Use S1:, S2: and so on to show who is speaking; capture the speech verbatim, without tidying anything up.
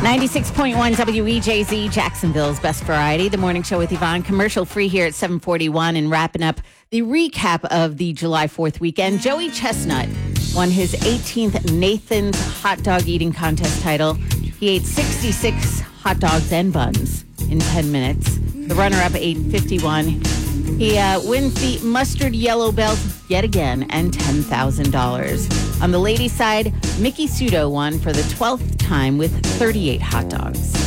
S1: ninety-six point one W E J Z, Jacksonville's Best Variety. The morning show with Yvonne, commercial free here at seven forty-one, and wrapping up the recap of the July fourth weekend. Joey Chestnut won his eighteenth Nathan's Hot Dog Eating Contest title. He ate sixty-six hot dogs and buns in ten minutes. The runner-up ate fifty-one. He uh, wins the mustard yellow belt yet again and ten thousand dollars. On the ladies' side, Mickey Sudo won for the twelfth time with thirty-eight hot dogs.